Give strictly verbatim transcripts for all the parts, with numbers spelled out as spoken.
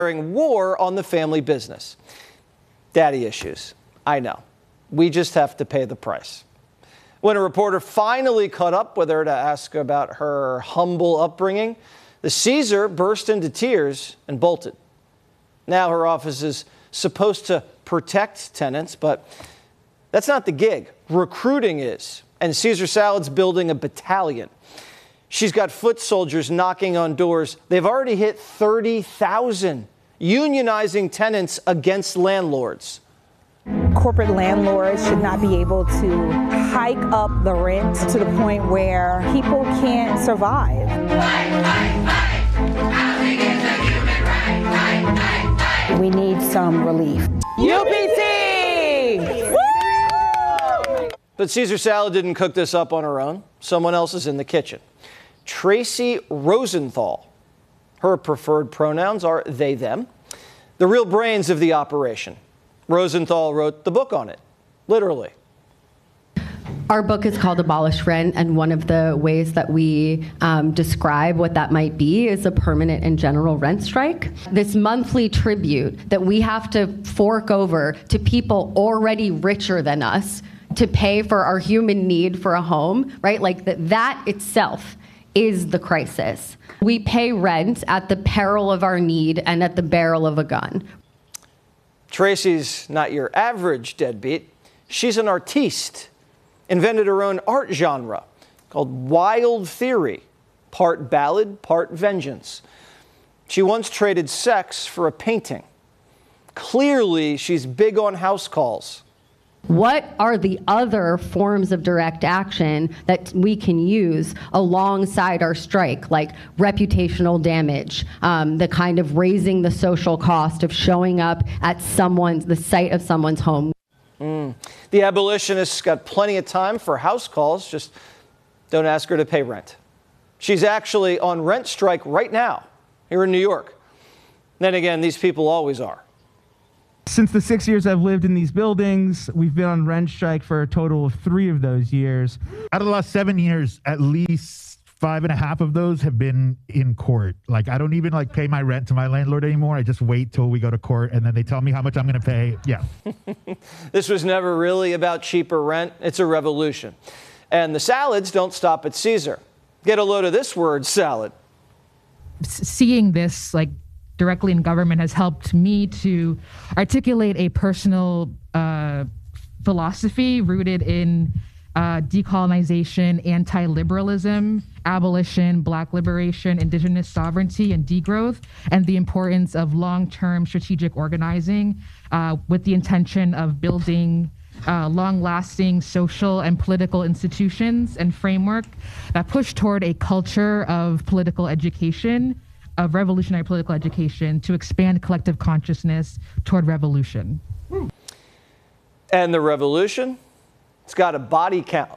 war on the family business. Daddy issues. I know. We just have to pay the price. When a reporter finally caught up with her to ask about her humble upbringing, the Caesar burst into tears and bolted. Now her office is supposed to protect tenants, but that's not the gig. Recruiting is. And Caesar Salad's building a battalion. She's got foot soldiers knocking on doors. They've already hit thirty thousand, unionizing tenants against landlords. Corporate landlords should not be able to hike up the rent to the point where people can't survive. Fight, fight, fight. Housing is a human right. Fight, fight, fight. We need some relief. U P C! Woo! But Caesar Salad didn't cook this up on her own. Someone else is in the kitchen. Tracy Rosenthal. Her preferred pronouns are they, them. The real brains of the operation. Rosenthal wrote the book on it, literally. Our book is called Abolish Rent, and one of the ways that we um, describe what that might be is a permanent and general rent strike. This monthly tribute that we have to fork over to people already richer than us to pay for our human need for a home, right? Like that, that itself is the crisis. We pay rent at the peril of our need and at the barrel of a gun. Tracy's not your average deadbeat. She's an artiste. Invented her own art genre called Wild Theory, part ballad, part vengeance. She once traded sex for a painting. Clearly, she's big on house calls. What are the other forms of direct action that we can use alongside our strike, like reputational damage, um, the kind of raising the social cost of showing up at someone's, the site of someone's home? Mm. The abolitionists got plenty of time for house calls, just don't ask her to pay rent. She's actually on rent strike right now here in New York. Then again, these people always are. Since the six years I've lived in these buildings, we've been on rent strike for a total of three of those years. Out of the last seven years, at least five and a half of those have been in court. Like, I don't even like pay my rent to my landlord anymore. I just wait till we go to court and then they tell me how much I'm going to pay. Yeah. This was never really about cheaper rent. It's a revolution. And the salads don't stop at Caesar. Get a load of this word, salad. Seeing this, like, directly in government has helped me to articulate a personal uh, philosophy rooted in uh, decolonization, anti-liberalism, abolition, Black liberation, indigenous sovereignty, and degrowth, and the importance of long-term strategic organizing uh, with the intention of building uh, long-lasting social and political institutions and framework that push toward a culture of political education, of revolutionary political education, to expand collective consciousness toward revolution. And the revolution, it's got a body count.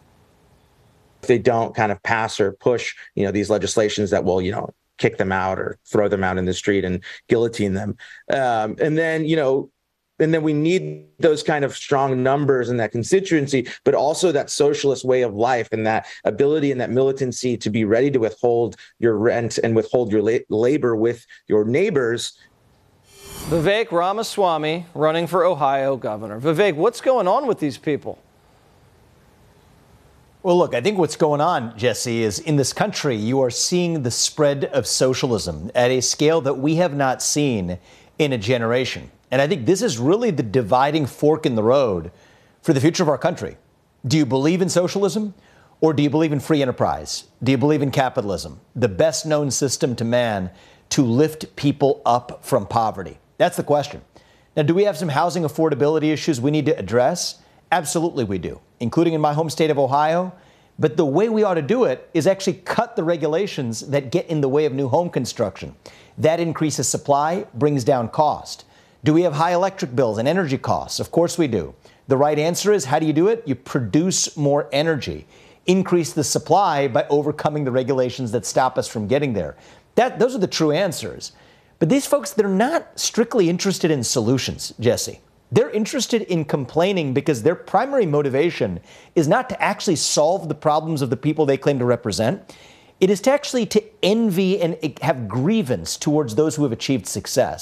If they don't kind of pass or push, you know, these legislations that will, you know, kick them out or throw them out in the street and guillotine them. Um, and then, you know, and then we need those kind of strong numbers in that constituency, but also that socialist way of life and that ability and that militancy to be ready to withhold your rent and withhold your la- labor with your neighbors. Vivek Ramaswamy running for Ohio governor. Vivek, what's going on with these people? Well, look, I think what's going on, Jesse, is in this country, you are seeing the spread of socialism at a scale that we have not seen in a generation. And I think this is really the dividing fork in the road for the future of our country. Do you believe in socialism, or do you believe in free enterprise? Do you believe in capitalism, the best known system to man to lift people up from poverty? That's the question. Now, do we have some housing affordability issues we need to address? Absolutely we do, including in my home state of Ohio. But the way we ought to do it is actually cut the regulations that get in the way of new home construction. That increases supply, brings down cost. Do we have high electric bills and energy costs? Of course we do. The right answer is, how do you do it? You produce more energy. Increase the supply by overcoming the regulations that stop us from getting there. That, those are the true answers. But these folks, they're not strictly interested in solutions, Jesse. They're interested in complaining because their primary motivation is not to actually solve the problems of the people they claim to represent. It is to actually to envy and have grievance towards those who have achieved success.